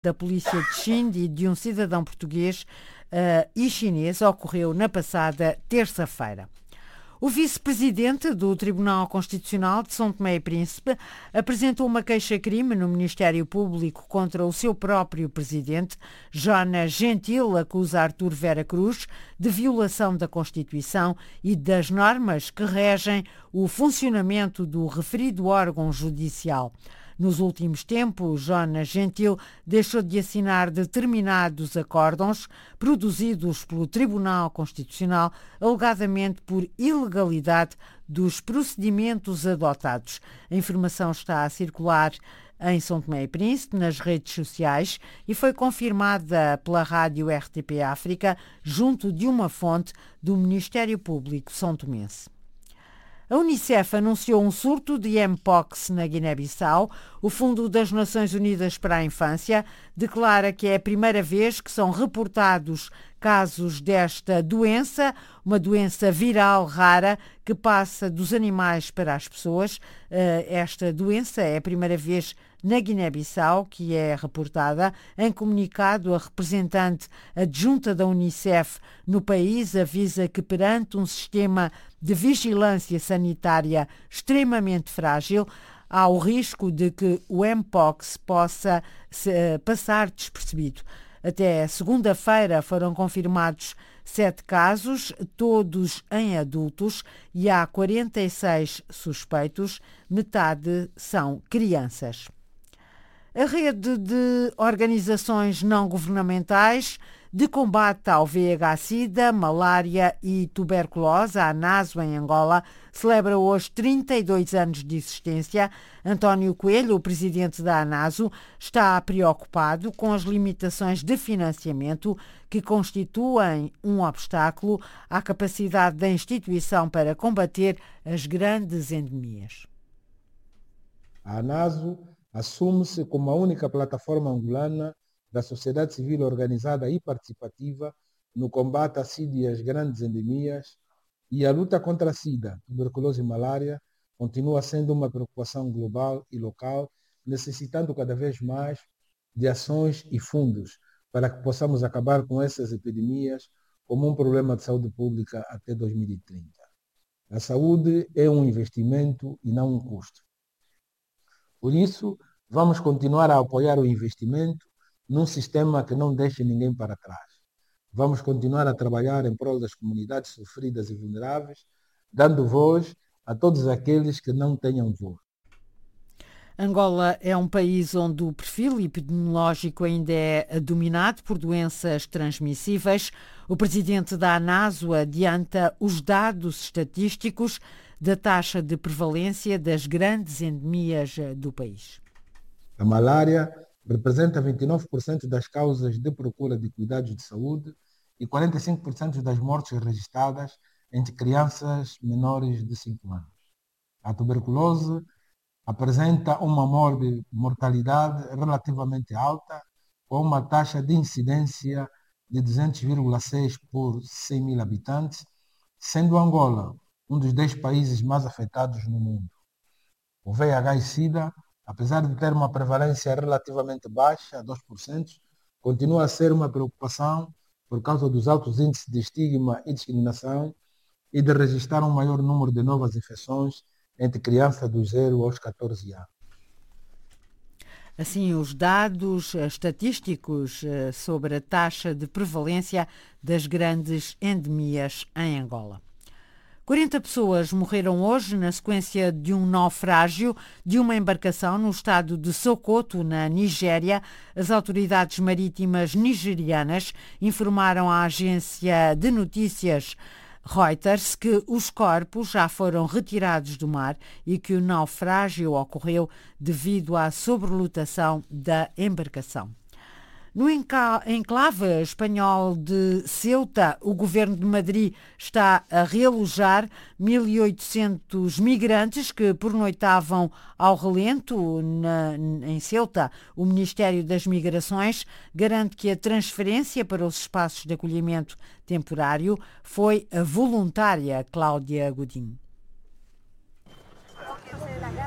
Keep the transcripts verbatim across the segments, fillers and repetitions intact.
da polícia de Xinde e de um cidadão português uh, e chinês ocorreu na passada terça-feira. O vice-presidente do Tribunal Constitucional de São Tomé e Príncipe apresentou uma queixa-crime no Ministério Público contra o seu próprio presidente. Jonas Gentil acusa Artur Vera Cruz de violação da Constituição e das normas que regem o funcionamento do referido órgão judicial. Nos últimos tempos, Jonas Gentil deixou de assinar determinados acórdãos produzidos pelo Tribunal Constitucional, alegadamente por ilegalidade dos procedimentos adotados. A informação está a circular em São Tomé e Príncipe, nas redes sociais, e foi confirmada pela rádio R T P África, junto de uma fonte do Ministério Público são tomense. A Unicef anunciou um surto de M-Pox na Guiné-Bissau. O Fundo das Nações Unidas para a Infância declara que é a primeira vez que são reportados casos desta doença, uma doença viral rara que passa dos animais para as pessoas. Esta doença é a primeira vez na Guiné-Bissau que é reportada. Em comunicado, a representante adjunta da Unicef no país avisa que perante um sistema de vigilância sanitária extremamente frágil, há o risco de que o M-Pox possa passar despercebido. Até segunda-feira foram confirmados sete casos, todos em adultos, e há quarenta e seis suspeitos, metade são crianças. A rede de organizações não governamentais de combate ao V I H-Sida, malária e tuberculose, a ANASO, em Angola, celebra hoje trinta e dois anos de existência. António Coelho, o presidente da ANASO, está preocupado com as limitações de financiamento que constituem um obstáculo à capacidade da instituição para combater as grandes endemias. A ANASO assume-se como a única plataforma angolana da sociedade civil organizada e participativa no combate à SIDA e às grandes endemias, e a luta contra a SIDA, tuberculose e malária continua sendo uma preocupação global e local, necessitando cada vez mais de ações e fundos para que possamos acabar com essas epidemias como um problema de saúde pública até dois mil e trinta. A saúde é um investimento e não um custo. Por isso, vamos continuar a apoiar o investimento num sistema que não deixe ninguém para trás. Vamos continuar a trabalhar em prol das comunidades sofridas e vulneráveis, dando voz a todos aqueles que não tenham voz. Angola é um país onde o perfil epidemiológico ainda é dominado por doenças transmissíveis. O presidente da ANASO adianta os dados estatísticos da taxa de prevalência das grandes endemias do país. A malária representa vinte e nove por cento das causas de procura de cuidados de saúde e quarenta e cinco por cento das mortes registradas entre crianças menores de cinco anos. A tuberculose apresenta uma mortalidade relativamente alta, com uma taxa de incidência de duzentos vírgula seis por cem mil habitantes, sendo Angola um dos dez países mais afetados no mundo. O V I H e SIDA, apesar de ter uma prevalência relativamente baixa, dois por cento, continua a ser uma preocupação por causa dos altos índices de estigma e discriminação e de registrar um maior número de novas infecções entre crianças dos zero aos catorze anos. Assim, os dados estatísticos sobre a taxa de prevalência das grandes endemias em Angola. quarenta pessoas morreram hoje na sequência de um naufrágio de uma embarcação no estado de Sokoto, na Nigéria. As autoridades marítimas nigerianas informaram à agência de notícias Reuters que os corpos já foram retirados do mar e que o naufrágio ocorreu devido à sobrelotação da embarcação. No enclave espanhol de Ceuta, o governo de Madrid está a realojar mil e oitocentos migrantes que pernoitavam ao relento na, em Ceuta. O Ministério das Migrações garante que a transferência para os espaços de acolhimento temporário foi voluntária. Cláudia Godinho.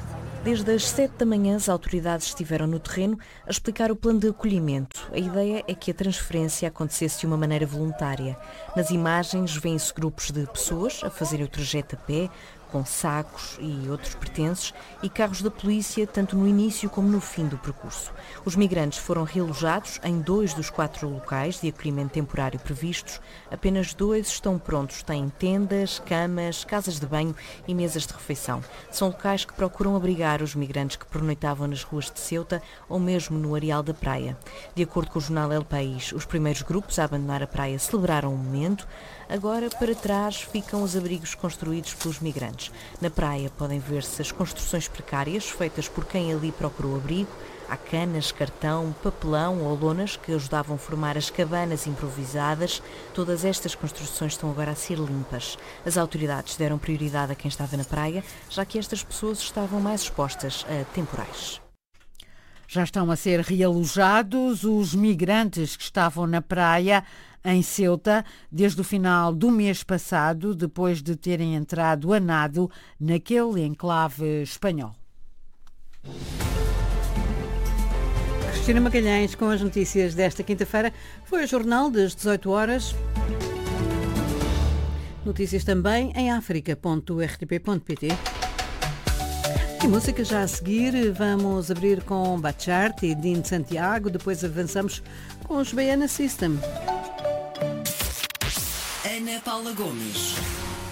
Desde as sete da manhã, as autoridades estiveram no terreno a explicar o plano de acolhimento. A ideia é que a transferência acontecesse de uma maneira voluntária. Nas imagens vêem-se grupos de pessoas a fazerem o trajeto a pé, com sacos e outros pertences, e carros da polícia, tanto no início como no fim do percurso. Os migrantes foram realojados em dois dos quatro locais de acolhimento temporário previstos. Apenas dois estão prontos. Têm tendas, camas, casas de banho e mesas de refeição. São locais que procuram abrigar os migrantes que pernoitavam nas ruas de Ceuta ou mesmo no areal da praia. De acordo com o jornal El País, os primeiros grupos a abandonar a praia celebraram o momento. Agora, para trás, ficam os abrigos construídos pelos migrantes. Na praia podem ver-se as construções precárias feitas por quem ali procurou abrigo. Há canas, cartão, papelão ou lonas que ajudavam a formar as cabanas improvisadas. Todas estas construções estão agora a ser limpas. As autoridades deram prioridade a quem estava na praia, já que estas pessoas estavam mais expostas a temporais. Já estão a ser realojados os migrantes que estavam na praia em Ceuta desde o final do mês passado, depois de terem entrado a nado naquele enclave espanhol. Cristina Magalhães com as notícias desta quinta-feira. Foi o jornal das dezoito horas. Notícias também em africa ponto r t p ponto p t. E música já a seguir. Vamos abrir com Bachart e Dean Santiago. Depois avançamos com os Baiana System. Ana Paula Gomes.